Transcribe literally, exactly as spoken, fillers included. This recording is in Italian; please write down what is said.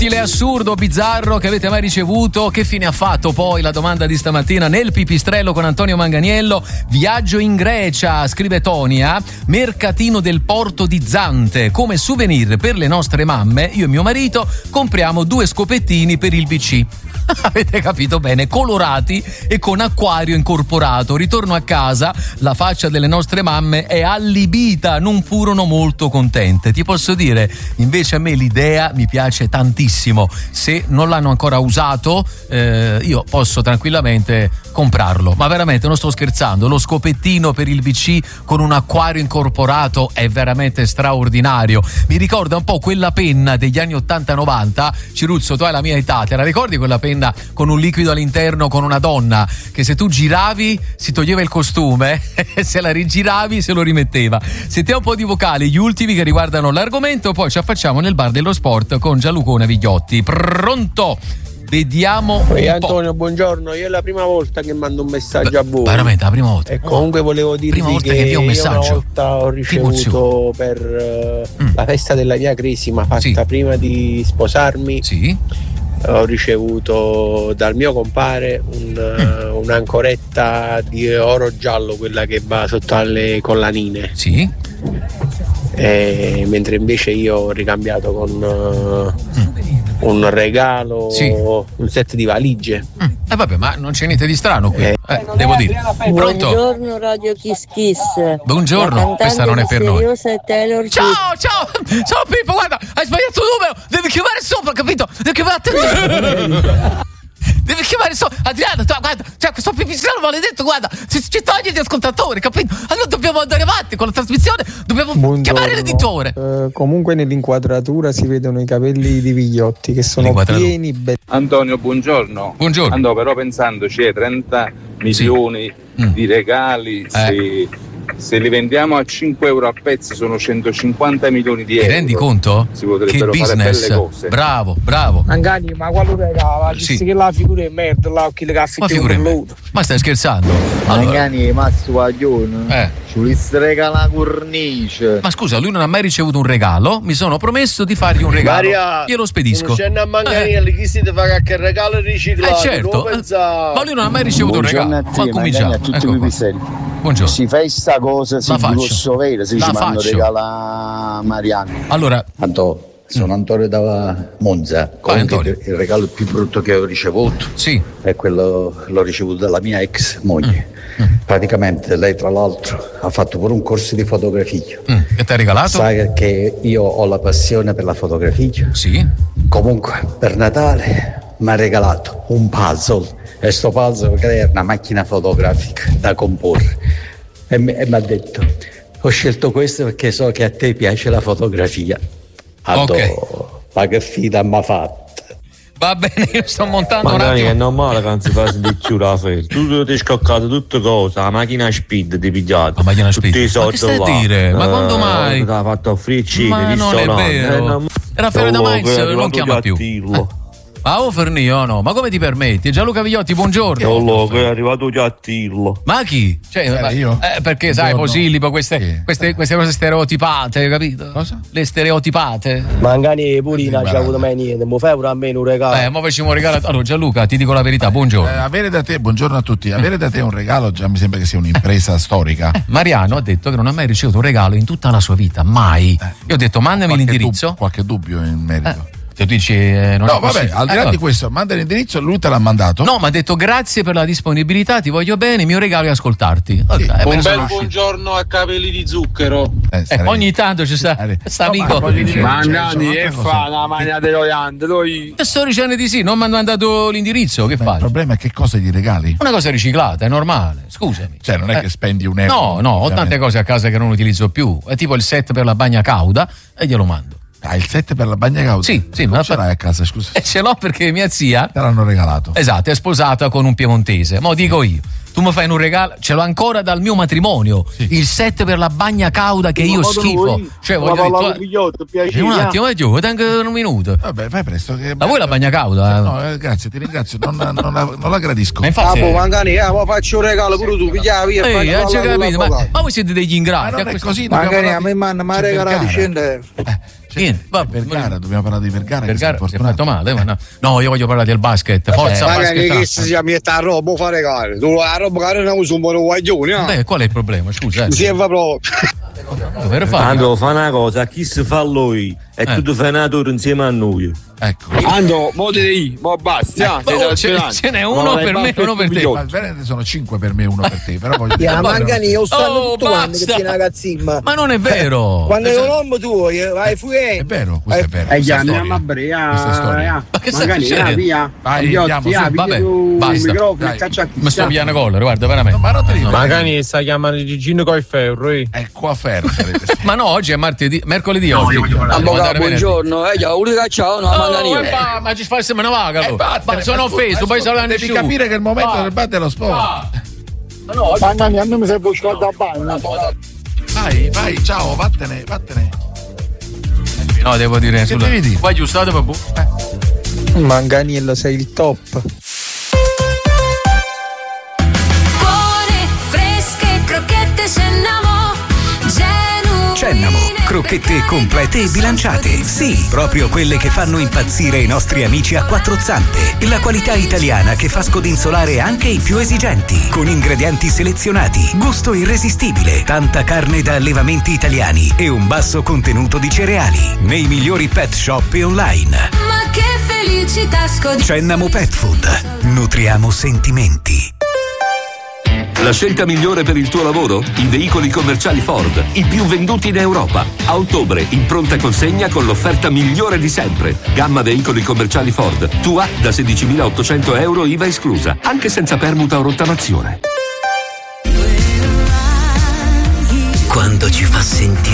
assurdo, bizzarro che avete mai ricevuto? Che fine ha fatto poi la domanda di stamattina nel pipistrello con Antonio Manganiello? Viaggio in Grecia, scrive Tonia, mercatino del porto di Zante, come souvenir per le nostre mamme io e mio marito compriamo due scopettini per il B C. Avete capito bene, colorati e con acquario incorporato. Ritorno a casa, la faccia delle nostre mamme è allibita, non furono molto contente. Ti posso dire, invece a me l'idea mi piace tantissimo. Se non l'hanno ancora usato, eh, io posso tranquillamente comprarlo. Ma veramente non sto scherzando, lo scopettino per il B C con un acquario incorporato è veramente straordinario. Mi ricorda un po' quella penna degli anni ottanta novanta. Ciruzzo, tu hai la mia età, te la ricordi quella penna con un liquido all'interno, con una donna che se tu giravi si toglieva il costume e se la rigiravi se lo rimetteva? Sentiamo un po' di vocali, gli ultimi che riguardano l'argomento, poi ci affacciamo nel bar dello sport con Gianluca Vigliotti. Pronto? Vediamo un Ehi po'. Antonio, buongiorno. Io è la prima volta che mando un messaggio a voi. Veramente, la prima volta. E comunque volevo dirvi prima volta che, che invia un io messaggio. una volta ho ricevuto per uh, mm. la festa della mia crisima fatta sì. prima di sposarmi. Sì. Ho ricevuto dal mio compare un, mm. un'ancoretta di oro giallo, quella che va sotto alle collanine. Sì. E, mentre invece io ho ricambiato con uh, mm. un regalo, sì. un set di valigie. Mm. Eh vabbè, ma non c'è niente di strano qui. Eh, eh, devo dire. Pronto? Buongiorno Radio Kiss Kiss. Buongiorno, questa non è per noi. Taylor ciao, ciao, ciao Pippo, guarda, hai sbagliato il numero, devi chiamare sopra, capito? Devi chiamare attenzione. Devi chiamare sopra. Adriano, guarda, cioè questo pipistrello maledetto, guarda, ci, ci toglie gli ascoltatori, capito? Allora dobbiamo andare avanti con la trasmissione, dobbiamo Buongiorno. chiamare l'editore. Uh, comunque nell'inquadratura si vedono i capelli di Vigliotti che sono pieni be- Antonio, buongiorno. Buongiorno. Andò però pensando, c'è trenta milioni sì. di regali, eh. se, se li vendiamo a cinque euro a pezzo sono centocinquanta milioni di euro. Ti rendi conto? Si potrebbero che fare business. belle cose. Bravo, bravo. Angani, ma quale regala? Sì. Che la figura è merda, là, che le caffe che ma stai scherzando? Allora. Angani, Massimo Guaglione. Eh. Ci volesse regalare la cornice. Ma scusa, lui non ha mai ricevuto un regalo? Mi sono promesso di fargli un regalo. Maria, glielo spedisco. Non c'è a Manganielli, eh. chi si deve fare che regalo riciclato? Eh certo. Pensa... Ma lui non ha mai ricevuto Buongiorno un regalo. Ma cominciamo. Ecco Buongiorno. Si fa sta cosa, si posso vedere, se la ci faccio. fanno regala Mariano. Allora, Antonio, sono Antonio da Monza. Comunque il regalo più brutto che ho ricevuto sì. è quello l'ho ricevuto dalla mia ex moglie. Mm. Praticamente lei tra l'altro ha fatto pure un corso di fotografia. Mm. E ti ha regalato? Sai che io ho la passione per la fotografia. Sì. Comunque per Natale mi ha regalato un puzzle e sto puzzle è una macchina fotografica da comporre e mi ha detto ho scelto questo perché so che a te piace la fotografia. Adoro, okay. Ma che fida mi ha fatto. Va bene, io sto montando ma un attimo. È normale che non si fa di più la fede. Tu ti hai scoccato tutte cose, la macchina speed ti pigliato. La macchina speed? Tutti i soldi ma che stai là. a dire? Ma quando mai? Ti ha fatto offrire cine, ma non è vero. Era Ferro da Mainz, non chiama più. Eh. Ma oh Fernio, no, ma come ti permetti? Gianluca Vigliotti, buongiorno. Oh, che è arrivato Giattillo. Ma chi? Cioè, eh, ma, io? Eh, perché buongiorno. Sai, Posillipo, queste, sì. queste, queste cose stereotipate, capito? Cosa? Le stereotipate. Mangani e Purina ci ha avuto mai niente, mo fai pure a me un regalo. Eh, mo facciamo un regalo. Allora Gianluca, ti dico la verità, buongiorno. Eh, avere da te, buongiorno a tutti, avere da te un regalo già mi sembra che sia un'impresa storica. Eh, Mariano ha detto che non ha mai ricevuto un regalo in tutta la sua vita, mai. Eh. Io ho detto mandami qualche l'indirizzo. Dub- qualche dubbio in merito. Eh. Tu dici eh, non no, è vabbè, al di là eh, di questo, manda l'indirizzo, lui te l'ha mandato. No, ma ha detto grazie per la disponibilità, ti voglio bene, il mio regalo è ascoltarti. Sì. Okay, un bel buongiorno a capelli di zucchero. Eh, eh, ogni tanto ci sta, sta amico. Mangani e fa una magna dello Iand, lui. Sto dicendo di sì, non mi hanno mandato l'indirizzo, che fai? Il problema è che cosa gli regali? Una cosa riciclata, è normale, scusami. Cioè, non è eh. che spendi un euro. No, no, ho tante cose a casa che non utilizzo più. È tipo il set per la bagna cauda e glielo mando. Ah, il set per la bagna cauda? Sì, sì. Ma ma ce l'hai a casa, scusa? E ce l'ho perché mia zia te l'hanno regalato. Esatto, è sposata con un piemontese. Mo dico io, tu mi fai un regalo, ce l'ho ancora dal mio matrimonio, sì. Il set per la bagna cauda che io schifo. Cioè, voglio dire, un attimo, vai giù, tengo un minuto. Vabbè, fai presto. Che... Ma vuoi la bagna cauda? No, eh, grazie, ti ringrazio, non, non, non, la, non la gradisco. Ma infatti, ah, Mangani, eh, ma faccio un regalo pure tu, piglia via. Ehi, eh, capito, ma, ma voi siete degli ingrati. Ma non è così, Mangani, a me mi hanno regalato cento euro. Niente, va, Vergara, dobbiamo parlare di Vergara. Vergara si è fatto male, ma no. No, io voglio parlare del basket. Forza, eh, basket. Che si mette a roba, fare gare. Tu la roba che non usi un buon guaglione. Eh? Beh, qual è il problema? Scusa. Eh. Si fa proprio. Ando, fa una cosa, chi si fa lui? E eh. tu ti fai una tour insieme a noi. Ecco. Ando, mo te devi, mo basta. Eh, oh, ce, ce n'è uno per me e uno per te. Ma veramente sono cinque per me e uno per te. Però voglio dire. Yeah, Mangani, io sto oh, tutto quando che tiene la cazzimma. Ma non è vero. Quando è un uomo tuo, vai fuori. È vero, questo è vero. E già andiamo a Brea. Questa storia. Ma che Magari via, via. Vai, andiamo su. Vabbè, basta. Mi sto piano collare, guarda, veramente. Ma non te li Magari sta chiamando Gigino coi ferro. Ecco a ferro. Ma no, oggi è martedì, mercoledì oggi. Avvocato, buongiorno. Eh, già, unica ciao, no, Mangani. Ma ci fai sembrare una vaga, eh, ma sono offeso, poi salare devi nessuno. capire che il momento ah. del battere è lo sport. Ah. Ma no, Mangani, a me mi serve uscire da bagno. Vai, vai, ciao, vattene, vattene. No, devo dire, che sulla... devi dire? Vai giustato, babù. Eh. Manganiello, sei il top. Buone, fresche, crocchette Cennamo. Cennamo, crocchette complete e bilanciate. Sì, proprio quelle che fanno impazzire i nostri amici a quattro zampe. La qualità italiana che fa scodinzolare anche i più esigenti. Con ingredienti selezionati, gusto irresistibile, tanta carne da allevamenti italiani e un basso contenuto di cereali. Nei migliori pet shop e online. Ma che felicità scodinzolare. Cennamo Pet Food. Nutriamo sentimenti. La scelta migliore per il tuo lavoro? I veicoli commerciali Ford, i più venduti in Europa. A ottobre, in pronta consegna con l'offerta migliore di sempre. Gamma veicoli commerciali Ford. Tua da sedicimilaottocento euro I V A esclusa, anche senza permuta o rottamazione. Quando ci fa sentire